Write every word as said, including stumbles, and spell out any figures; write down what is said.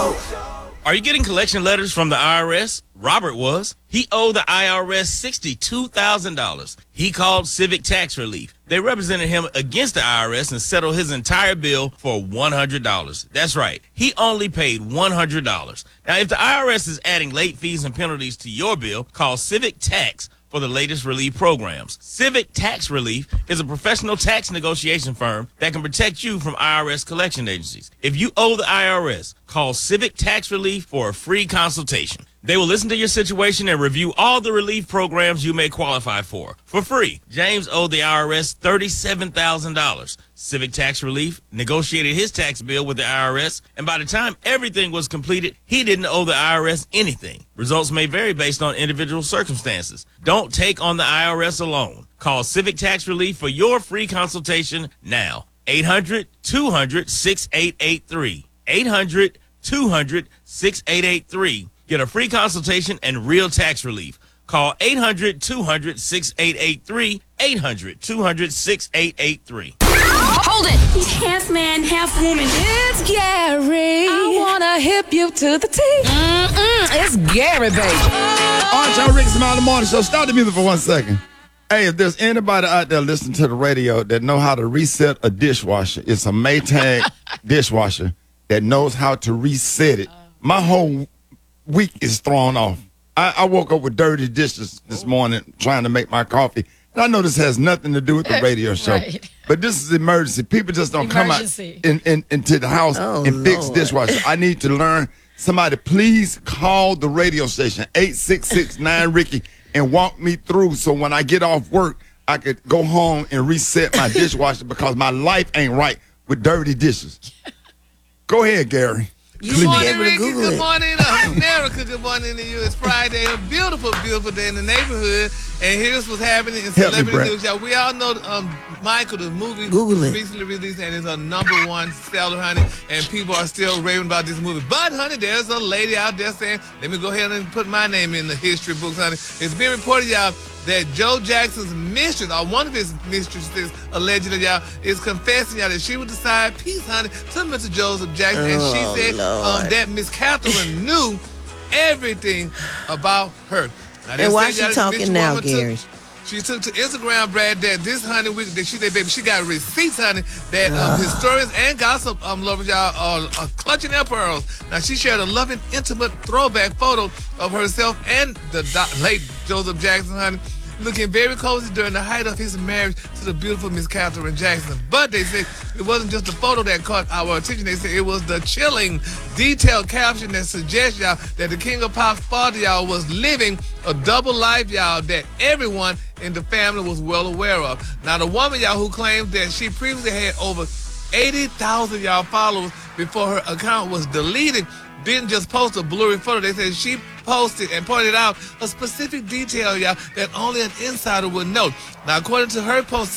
Are you getting collection letters from the I R S? Robert was. He owed the I R S sixty-two thousand dollars. He called Civic Tax Relief. They represented him against the I R S and settled his entire bill for one hundred dollars. That's right. He only paid one hundred dollars. Now, if the I R S is adding late fees and penalties to your bill, call Civic Tax for the latest relief programs. Civic Tax Relief is a professional tax negotiation firm that can protect you from I R S collection agencies. If you owe the I R S, call Civic Tax Relief for a free consultation. They will listen to your situation and review all the relief programs you may qualify for, for free. James owed the I R S thirty-seven thousand dollars. Civic Tax Relief negotiated his tax bill with the I R S, and by the time everything was completed, he didn't owe the I R S anything. Results may vary based on individual circumstances. Don't take on the I R S alone. Call Civic Tax Relief for your free consultation now. eight hundred, two hundred, six eight eight three. eight hundred, two hundred, six eight eight three. Get a free consultation and real tax relief. Call eight hundred, two hundred, six eight eight three. eight hundred, two hundred, six eight eight three. Hold it! He's half man, half woman. It's Gary. I wanna hip you to the T. Mm-mm, it's Gary, baby. All right, y'all, Rick Smiley Morning Show. Stop the music for one second. Hey, if there's anybody out there listening to the radio that know how to reset a dishwasher, it's a Maytag dishwasher that knows how to reset it. My whole week is thrown off. I, I woke up with dirty dishes this morning trying to make my coffee. And I know this has nothing to do with the radio show. Right. But this is emergency. People just don't Emergency. come out in, in, into the house Oh, and fix Lord. dishwasher. I need to learn. Somebody please call the radio station, eight six six nine Ricky, and walk me through so when I get off work, I could go home and reset my dishwasher because my life ain't right with dirty dishes. Go ahead, Gary. Good Please. morning, able to Ricky. Google Good it. morning, uh, America. Good morning to you. It's Friday. A beautiful, beautiful day in the neighborhood. And here's what's happening in Help me, celebrity Brett. news, y'all. We all know um, Michael, the movie, Google it. recently released, and it's a number one seller, honey. And people are still raving about this movie. But, honey, there's a lady out there saying, let me go ahead and put my name in the history books, honey. It's been reported, y'all, that Joe Jackson's mistress, or one of his mistresses, allegedly, y'all, is confessing, y'all, that she would decide peace, honey, to Mister Joseph Jackson. and Oh, she said um, Lord. that Miss Catherine knew everything about her. Now, they And why said, y'all, she this talking bitch now, woman took- Gary? She took to Instagram, Brad, that this honey, we, that she, that baby, she got receipts, honey, that um, historians and gossip um, lovers, y'all, are, are clutching their pearls. Now, she shared a loving, intimate throwback photo of herself and the do- late Joseph Jackson, honey, looking very cozy during the height of his marriage to the beautiful Miss Catherine Jackson. But they said it wasn't just the photo that caught our attention. They said it was the chilling, detailed caption that suggests, y'all, that the King of Pop's father, y'all, was living a double life, y'all, that everyone in the family was well aware of. Now, the woman, y'all, who claims that she previously had over eighty thousand, y'all, followers before her account was deleted, didn't just post a blurry photo. They said she posted and pointed out a specific detail, y'all, that only an insider would know. Now, according to her post,